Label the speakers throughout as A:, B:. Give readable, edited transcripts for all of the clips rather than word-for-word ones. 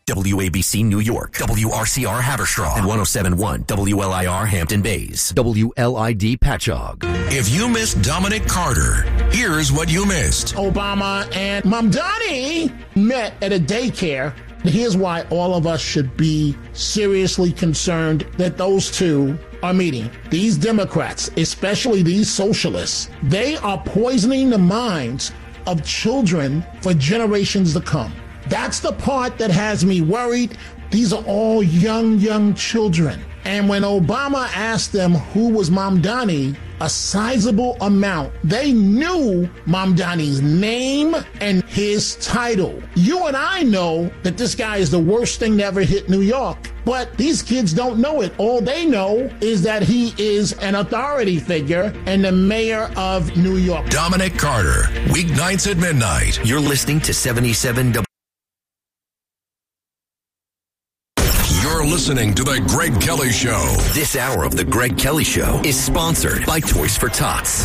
A: WABC New York, WRCR Haverstraw, and 107.1 WLIR Hampton Bays, WLID Patchogue.
B: If you missed Dominic Carter, here's what you missed.
C: Obama and Mamdani met at a daycare. Here's why all of us should be seriously concerned that those two are meeting. These Democrats, especially these socialists, they are poisoning the minds of children for generations to come. That's the part that has me worried. These are all young children. And when Obama asked them who was Mamdani, a sizable amount, they knew Mamdani's name and his title. You and I know that this guy is the worst thing to ever hit New York, but these kids don't know it. All they know is that he is an authority figure and the mayor of New York.
B: Dominic Carter, weeknights at midnight.
A: You're listening to 77
B: You're listening to The Greg Kelly Show.
A: This hour of The Greg Kelly Show is sponsored by Toys for Tots.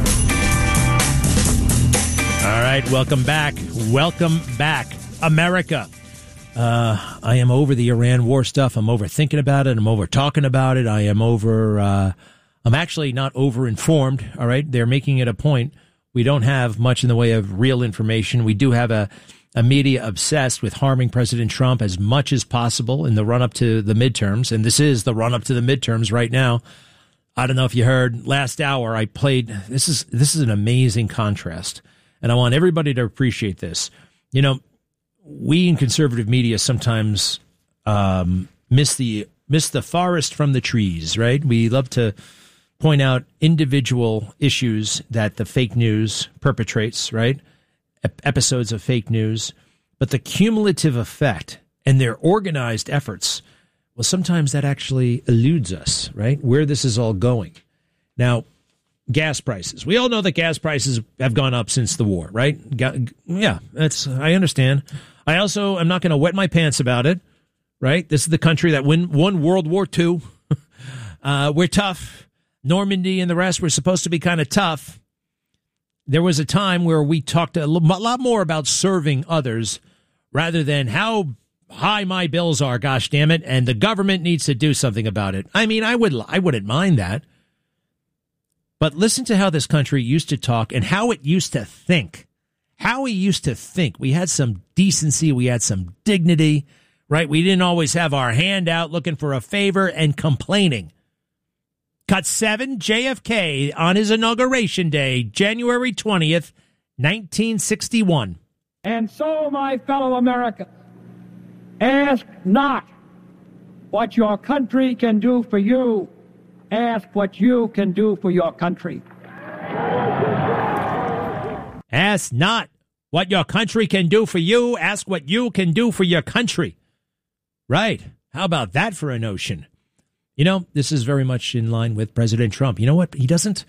D: All right, welcome back. Welcome back, America. I am over the Iran war stuff. I'm over thinking about it. I'm over talking about it. I'm actually not over-informed, all right? They're making it a point. We don't have much in the way of real information. We do have a media obsessed with harming President Trump as much as possible in the run-up to the midterms, and this is the run-up to the midterms right now. I don't know if you heard, last hour I played, this is an amazing contrast, and I want everybody to appreciate this. You know, we in conservative media sometimes miss the forest from the trees, right? We love to point out individual issues that the fake news perpetrates, right? Episodes of fake news, but the cumulative effect and their organized efforts, well, sometimes that actually eludes us, right? Where this is all going. Now, gas prices. We all know that gas prices have gone up since the war, right? Yeah, I understand. I also am not going to wet my pants about it, right? This is the country that won World War II. We're tough. Normandy and the rest were supposed to be kind of tough. There was a time where we talked a lot more about serving others rather than how high my bills are, gosh damn it, and the government needs to do something about it. I mean, I wouldn't mind that. But listen to how this country used to talk and how it used to think. How we used to think. We had some decency. We had some dignity, right? We didn't always have our hand out looking for a favor and complaining. Cut 7, JFK on his inauguration day, January 20th, 1961.
E: And so, my fellow Americans, ask not what your country can do for you. Ask what you can do for your country.
D: Ask not what your country can do for you. Ask what you can do for your country. Right. How about that for a notion? You know, this is very much in line with President Trump. You know what? He doesn't.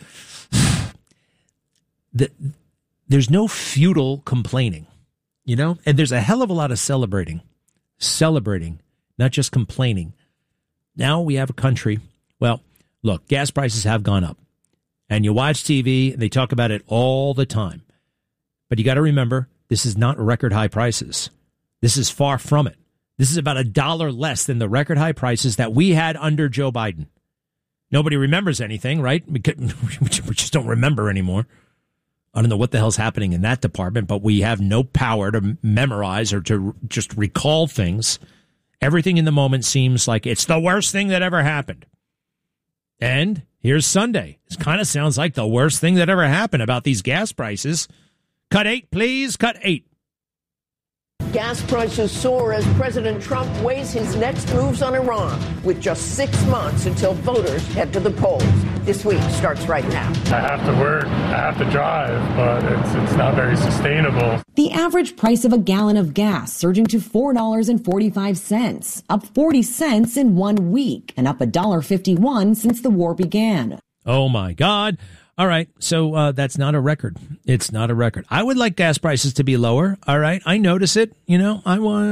D: There's no futile complaining, you know, and there's a hell of a lot of celebrating, not just complaining. Now we have a country. Well, look, gas prices have gone up and you watch TV and they talk about it all the time. But you got to remember, this is not record high prices. This is far from it. This is about $1 less than the record high prices that we had under Joe Biden. Nobody remembers anything, right? We just don't remember anymore. I don't know what the hell's happening in that department, but we have no power to memorize or to just recall things. Everything in the moment seems like it's the worst thing that ever happened. And here's Sunday. It kind of sounds like the worst thing that ever happened about these gas prices. Cut 8, please. Cut 8.
F: Gas prices soar as President Trump weighs his next moves on Iran, with just 6 months until voters head to the polls. This week starts right now.
G: I have to work, I have to drive, but it's not very sustainable.
H: The average price of a gallon of gas surging to $4.45, up 40 cents in 1 week, and up $1.51 since the war began.
D: Oh, my God. All right, so that's not a record. It's not a record. I would like gas prices to be lower, all right? I notice it, you know,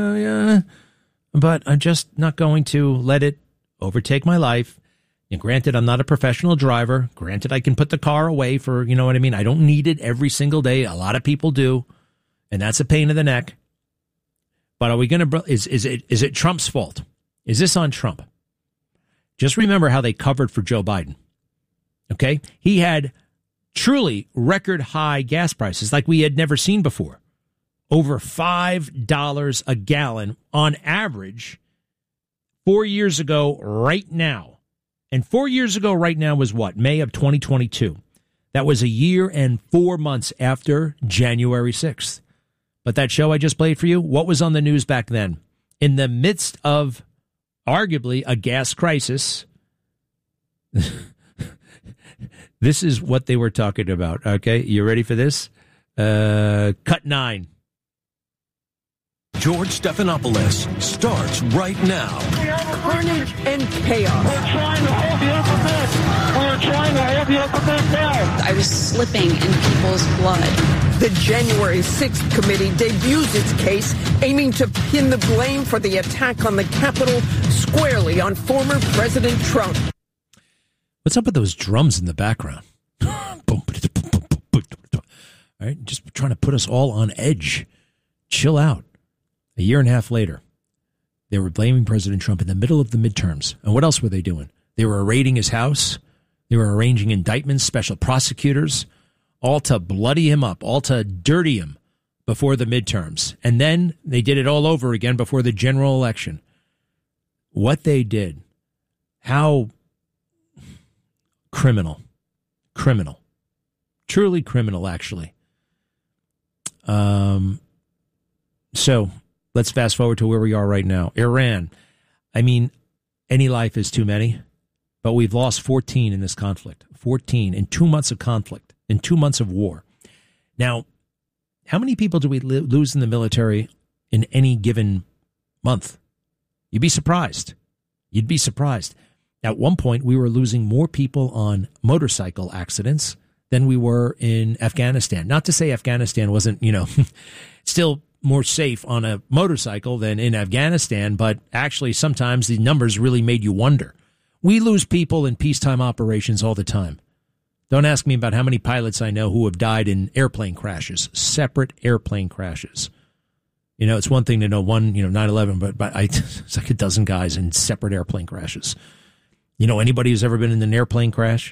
D: but I'm just not going to let it overtake my life. And granted, I'm not a professional driver. Granted, I can put the car away for, you know what I mean? I don't need it every single day. A lot of people do, and that's a pain in the neck. But are we going to? Is it Trump's fault? Is this on Trump? Just remember how they covered for Joe Biden. Okay, he had truly record high gas prices like we had never seen before, over $5 a gallon on average. 4 years ago, right now, and 4 years ago, right now was what? May of 2022. That was a year and 4 months after January 6th. But that show I just played for you, what was on the news back then? In the midst of arguably a gas crisis, this is what they were talking about. Okay, you ready for this? Cut 9.
B: George Stephanopoulos starts right now.
F: Carnage and chaos.
E: We're trying to hold the alphabet. We're trying to hold the alphabet down.
I: I was slipping in people's blood.
F: The January 6th committee debuts its case, aiming to pin the blame for the attack on the Capitol squarely on former President Trump.
D: What's up with those drums in the background? All right, just trying to put us all on edge. Chill out. A year and a half later, they were blaming President Trump in the middle of the midterms. And what else were they doing? They were raiding his house. They were arranging indictments, special prosecutors, all to bloody him up, all to dirty him before the midterms. And then they did it all over again before the general election. What they did, how criminal, truly criminal, actually. So let's fast forward to where we are right now. Iran. I mean, any life is too many, but we've lost 14 in this conflict. 14 in 2 months of conflict, in 2 months of war. Now, how many people do we lose in the military in any given month? You'd be surprised. You'd be surprised. At one point, we were losing more people on motorcycle accidents than we were in Afghanistan. Not to say Afghanistan wasn't, still more safe on a motorcycle than in Afghanistan, but actually sometimes the numbers really made you wonder. We lose people in peacetime operations all the time. Don't ask me about how many pilots I know who have died in airplane crashes, separate airplane crashes. It's one thing to know one, 9/11, but it's like a dozen guys in separate airplane crashes. Anybody who's ever been in an airplane crash?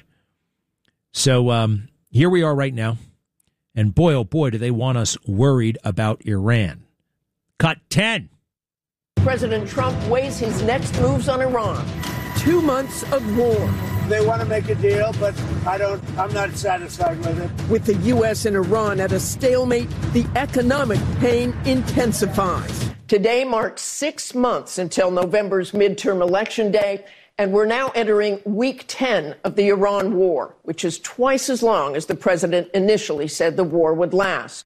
D: So here we are right now. And boy, oh boy, do they want us worried about Iran. Cut 10.
F: President Trump weighs his next moves on Iran. 2 months of war.
J: They want to make a deal, but I'm not satisfied with it.
F: With the U.S. and Iran at a stalemate, the economic pain intensifies. Today marks 6 months until November's midterm election day, and we're now entering week 10 of the Iran war, which is twice as long as the president initially said the war would last.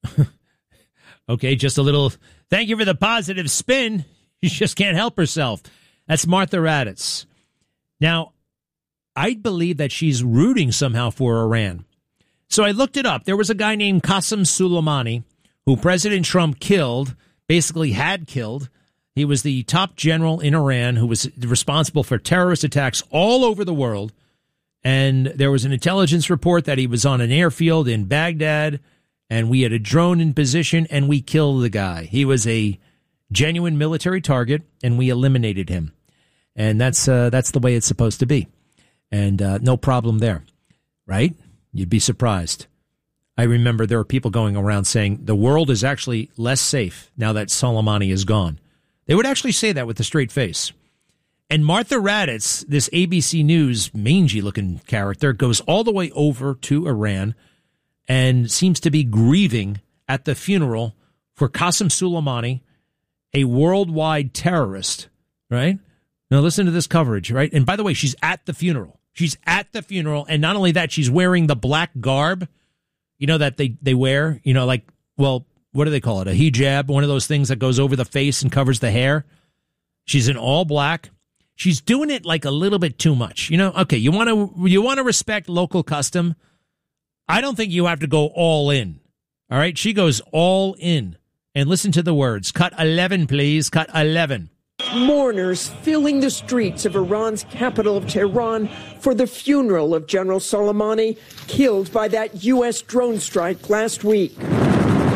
D: Okay, just a little thank you for the positive spin. She just can't help herself. That's Martha Raddatz. Now, I believe that she's rooting somehow for Iran. So I looked it up. There was a guy named Qasem Soleimani who President Trump killed, basically had killed. He was the top general in Iran who was responsible for terrorist attacks all over the world. And there was an intelligence report that he was on an airfield in Baghdad, and we had a drone in position, and we killed the guy. He was a genuine military target, and we eliminated him. And that's the way it's supposed to be. And no problem there, right? You'd be surprised. I remember there were people going around saying the world is actually less safe now that Soleimani is gone. They would actually say that with a straight face. And Martha Raddatz, this ABC News mangy-looking character, goes all the way over to Iran and seems to be grieving at the funeral for Qasem Soleimani, a worldwide terrorist, right? Now listen to this coverage, right? And by the way, she's at the funeral. She's at the funeral, and not only that, she's wearing the black garb, that they wear, what do they call it? A hijab, one of those things that goes over the face and covers the hair. She's in all black. She's doing it like a little bit too much. Okay, you want to respect local custom. I don't think you have to go all in. All right, she goes all in. And listen to the words. Cut 11, please. Cut 11.
F: Mourners filling the streets of Iran's capital of Tehran for the funeral of General Soleimani, killed by that U.S. drone strike last week.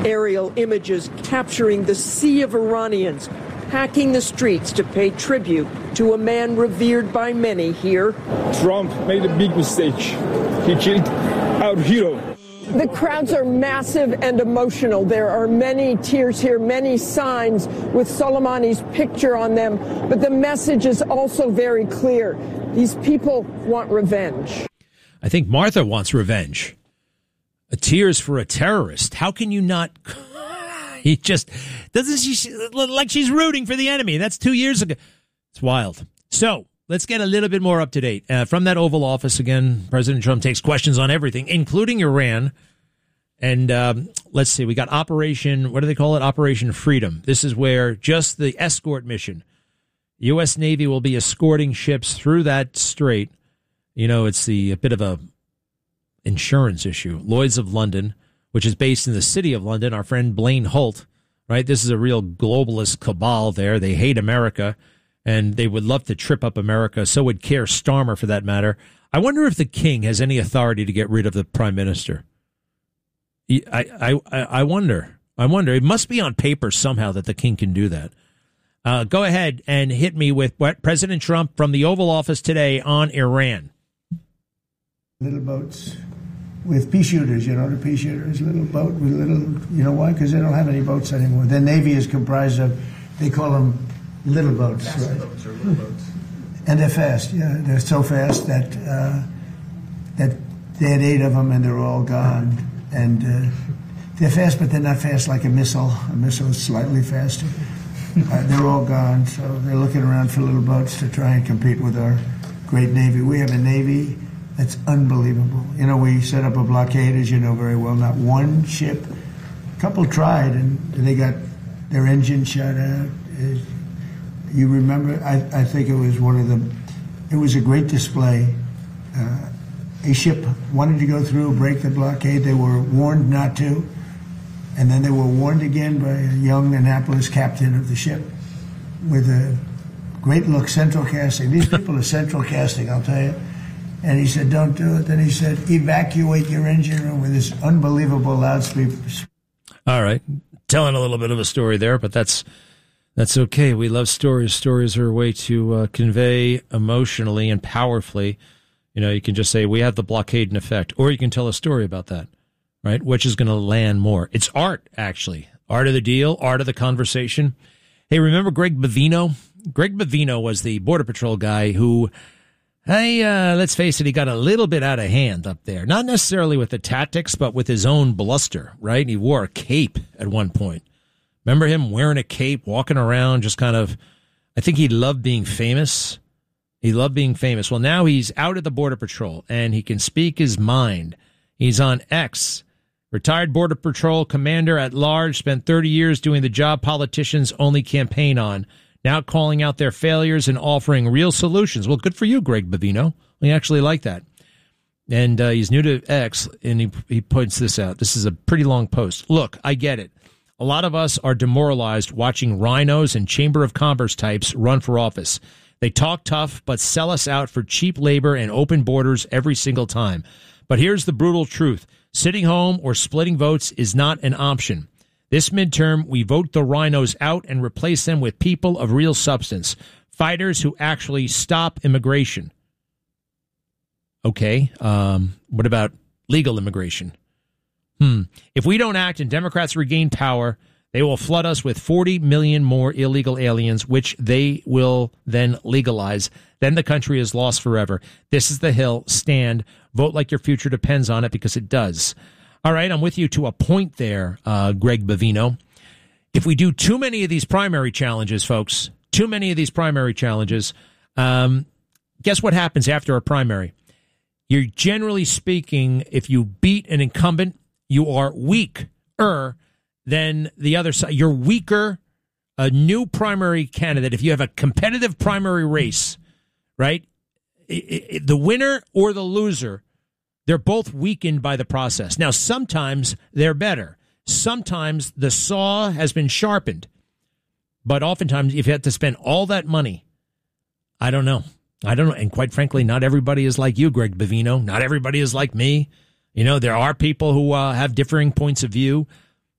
F: Aerial images capturing the sea of Iranians packing the streets to pay tribute to a man revered by many here.
K: Trump made a big mistake. He killed our hero.
F: The crowds are massive and emotional. There are many tears here, many signs with Soleimani's picture on them. But the message is also very clear. These people want revenge.
D: I think Martha wants revenge. Tears for a terrorist. How can you not? He just doesn't. She like she's rooting for the enemy. That's 2 years ago. It's wild. So let's get a little bit more up to date from that Oval Office again. President Trump takes questions on everything, including Iran. And let's see. We got Operation. What do they call it? Operation Freedom. This is where just the escort mission. U.S. Navy will be escorting ships through that strait. You know, it's a bit of a insurance issue. Lloyd's of London, which is based in the city of London. Our friend Blaine Holt, right? This is a real globalist cabal there. They hate America, and they would love to trip up America. So would Keir Starmer, for that matter. I wonder if the king has any authority to get rid of the prime minister. I wonder. It must be on paper somehow that the king can do that. Go ahead and hit me with what President Trump from the Oval Office today on Iran.
J: Little boats with pea shooters, the pea shooters, little boat with little, why? Because they don't have any boats anymore. Their Navy is comprised of, they call them little boats. Fast right? Boats or little boats. And they're fast, yeah. They're so fast that they had 8 of them and they're all gone. And they're fast, but they're not fast like a missile. A missile is slightly faster. They're all gone, so they're looking around for little boats to try and compete with our great Navy. We have a Navy that's unbelievable. We set up a blockade, as you know very well. Not one ship. A couple tried, and they got their engine shut out. You remember? I think it was one of them. It was a great display. A ship wanted to go through, break the blockade. They were warned not to. And then they were warned again by a young Annapolis captain of the ship with a great look, central casting. These people are central casting, I'll tell you. And he said, don't do it. Then he said, evacuate your engine room with this unbelievable loudspeakers.
D: All right. Telling a little bit of a story there, but that's okay. We love stories. Stories are a way to convey emotionally and powerfully. You can just say, we have the blockade in effect. Or you can tell a story about that, right? Which is going to land more. It's art, actually. Art of the deal, art of the conversation. Hey, remember Greg Bavino? Greg Bavino was the Border Patrol guy who... Hey, let's face it, he got a little bit out of hand up there. Not necessarily with the tactics, but with his own bluster, right? He wore a cape at one point. Remember him wearing a cape, walking around, just kind of, I think he loved being famous. He loved being famous. Well, now he's out at the Border Patrol, and he can speak his mind. He's on X. Retired Border Patrol commander at large, spent 30 years doing the job politicians only campaign on. Now calling out their failures and offering real solutions. Well, good for you, Greg Bavino. We actually like that. And he's new to X, and he points this out. This is a pretty long post. Look, I get it. A lot of us are demoralized watching rhinos and Chamber of Commerce types run for office. They talk tough, but sell us out for cheap labor and open borders every single time. But here's the brutal truth. Sitting home or splitting votes is not an option. This midterm, we vote the rhinos out and replace them with people of real substance, fighters who actually stop immigration. Okay, what about legal immigration? If we don't act and Democrats regain power, they will flood us with 40 million more illegal aliens, which they will then legalize. Then the country is lost forever. This is the Hill. Stand. Vote like your future depends on it, because it does. All right, I'm with you to a point there, Greg Bavino. If we do too many of these primary challenges, folks, guess what happens after a primary? You're generally speaking, if you beat an incumbent, you are weaker than the other side. You're weaker, a new primary candidate. If you have a competitive primary race, right, the winner or the loser, they're both weakened by the process. Now, sometimes they're better. Sometimes the saw has been sharpened. But oftentimes, if you have to spend all that money, I don't know. And quite frankly, not everybody is like you, Greg Bavino. Not everybody is like me. There are people who have differing points of view.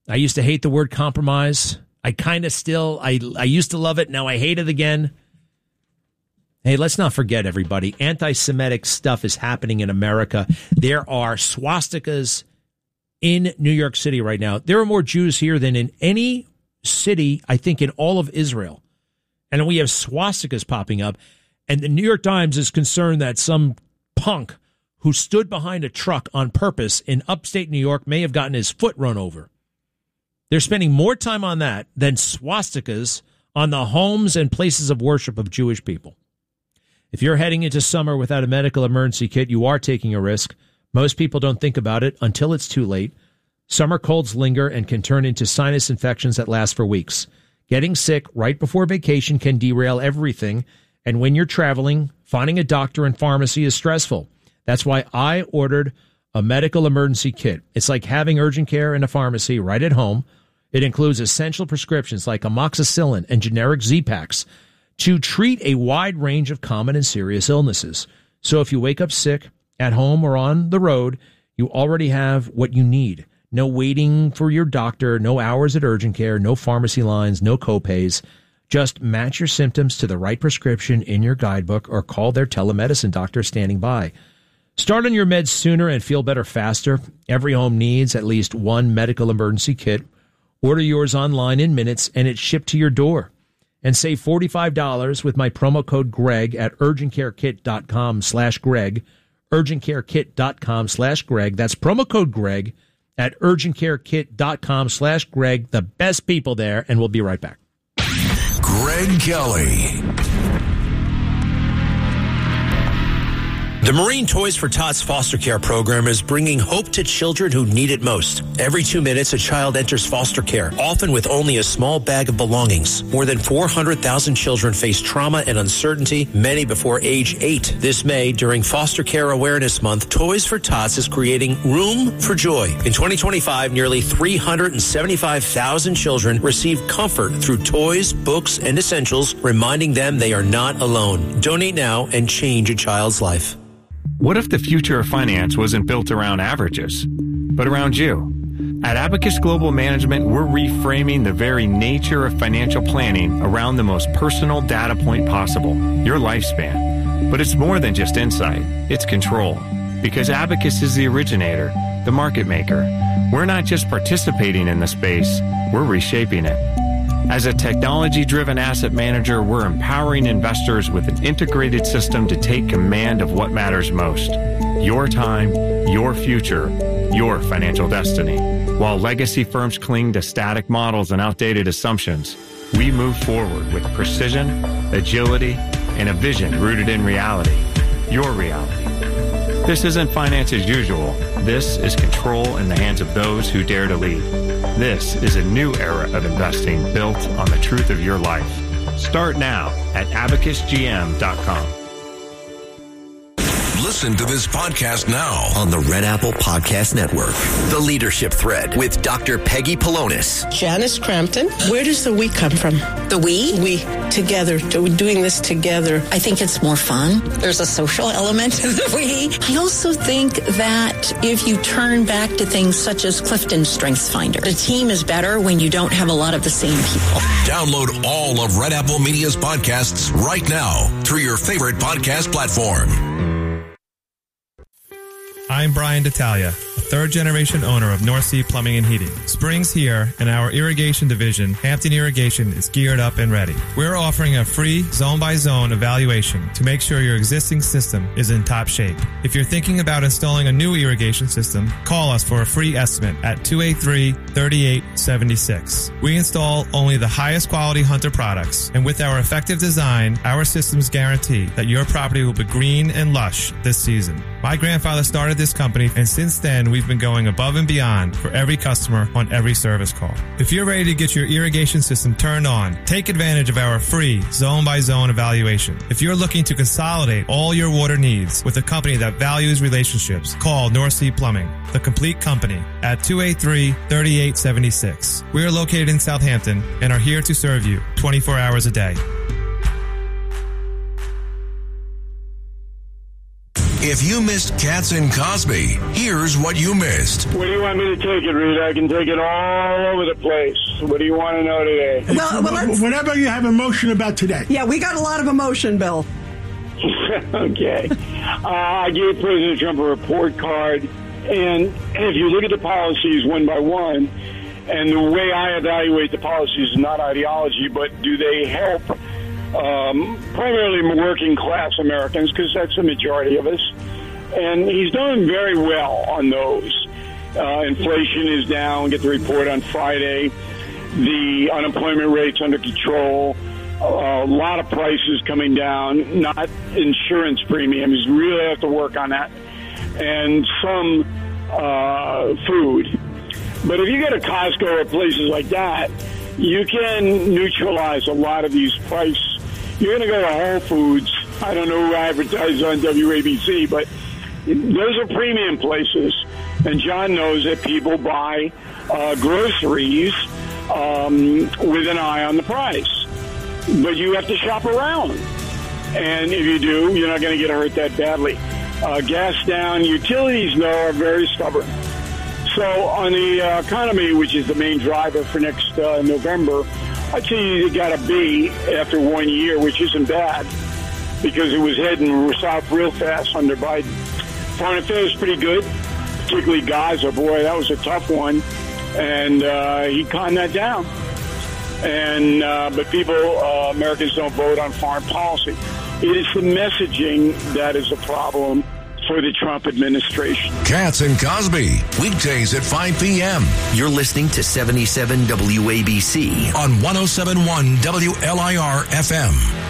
D: I used to hate the word compromise. I kind of still, I used to love it. Now I hate it again. Hey, let's not forget, everybody, anti-Semitic stuff is happening in America. There are swastikas in New York City right now. There are more Jews here than in any city, I think, in all of Israel. And we have swastikas popping up. And the New York Times is concerned that some punk who stood behind a truck on purpose in upstate New York may have gotten his foot run over. They're spending more time on that than swastikas on the homes and places of worship of Jewish people. If you're heading into summer without a medical emergency kit, you are taking a risk. Most people don't think about it until it's too late. Summer colds linger and can turn into sinus infections that last for weeks. Getting sick right before vacation can derail everything. And when you're traveling, finding a doctor and pharmacy is stressful. That's why I ordered a medical emergency kit. It's like having urgent care in a pharmacy right at home. It includes essential prescriptions like amoxicillin and generic Z-Paks to treat a wide range of common and serious illnesses. So if you wake up sick at home or on the road, you already have what you need. No waiting for your doctor, no hours at urgent care, no pharmacy lines, no copays. Just match your symptoms to the right prescription in your guidebook or call their telemedicine doctor standing by. Start on your meds sooner and feel better faster. Every home needs at least one medical emergency kit. Order yours online in minutes and it's shipped to your door. And save $45 with my promo code Greg at urgentcarekit.com/Greg. urgentcarekit.com/Greg. That's promo code Greg at urgentcarekit.com/Greg. The best people there, and we'll be right back.
B: Greg Kelly.
L: The Marine Toys for Tots foster care program is bringing hope to children who need it most. Every 2 minutes, a child enters foster care, often with only a small bag of belongings. More than 400,000 children face trauma and uncertainty, many before age 8. This May, during Foster Care Awareness Month, Toys for Tots is creating Room for Joy. In 2025, nearly 375,000 children received comfort through toys, books, and essentials, reminding them they are not alone. Donate now and change a child's life.
M: What if the future of finance wasn't built around averages, but around you? At Abacus Global Management, we're reframing the very nature of financial planning around the most personal data point possible, your lifespan. But it's more than just insight, it's control. Because Abacus is the originator, the market maker. We're not just participating in the space, we're reshaping it. As a technology-driven asset manager, we're empowering investors with an integrated system to take command of what matters most. Your time, your future, your financial destiny. While legacy firms cling to static models and outdated assumptions, we move forward with precision, agility, and a vision rooted in reality. Your reality. This isn't finance as usual. This is control in the hands of those who dare to lead. This is a new era of investing built on the truth of your life. Start now at abacusgm.com.
B: Listen to this podcast now
A: on the Red Apple Podcast Network. The Leadership Thread with Dr. Peggy Polonis.
N: Janice Crampton. Where does the we come from?
O: The we?
N: We. Together. Doing this together.
O: I think it's more fun. There's a social element to the we.
N: I also think that if you turn back to things such as Clifton Strengths Finder,
O: the team is better when you don't have a lot of the same people.
B: Download all of Red Apple Media's podcasts right now through your favorite podcast platform.
P: I'm Brian D'Italia, a third-generation owner of North Sea Plumbing and Heating. Spring's here, and our irrigation division, Hampton Irrigation, is geared up and ready. We're offering a free zone-by-zone evaluation to make sure your existing system is in top shape. If you're thinking about installing a new irrigation system, call us for a free estimate at 283-3876. We install only the highest quality Hunter products, and with our effective design, our systems guarantee that your property will be green and lush this season. My grandfather started this company, and since then, we've been going above and beyond for every customer on every service call. If you're ready to get your irrigation system turned on, take advantage of our free zone-by-zone evaluation. If you're looking to consolidate all your water needs with a company that values relationships, call North Sea Plumbing, the complete company, at 283-3876. We are located in Southampton and are here to serve you 24 hours a day.
B: If you missed Katz and Cosby, here's what you missed.
Q: Where do you want me to take it, Reed? I can take it all over the place. What do you want to know today?
R: Well,
C: whatever you have emotion about today.
R: Yeah, we got a lot of emotion, Bill.
Q: Okay. I gave President Trump a report card, and if you look at the policies one by one, and the way I evaluate the policies is not ideology, but do they help primarily working class Americans, because that's the majority of us. And he's done very well on those. Inflation is down, get the report on Friday. The unemployment rate's under control. A lot of prices coming down, not insurance premiums. Really have to work on that. And some food. But if you go to Costco or places like that, you can neutralize a lot of these prices. You're going to go to Whole Foods. I don't know who advertises on WABC, but those are premium places. And John knows that people buy groceries with an eye on the price. But you have to shop around. And if you do, you're not going to get hurt that badly. Gas down. Utilities, though, are very stubborn. So on the economy, which is the main driver for next November, I'd say you got a B after 1 year, which isn't bad because it was heading south real fast under Biden. Foreign affairs pretty good, particularly Gaza. Boy, that was a tough one, and he calmed that down. And but people, Americans don't vote on foreign policy. It is the messaging that is a problem for the Trump administration.
B: Katz and Cosby, weekdays at 5 p.m.
A: You're listening to 77 WABC
B: on 107.1 WLIR FM.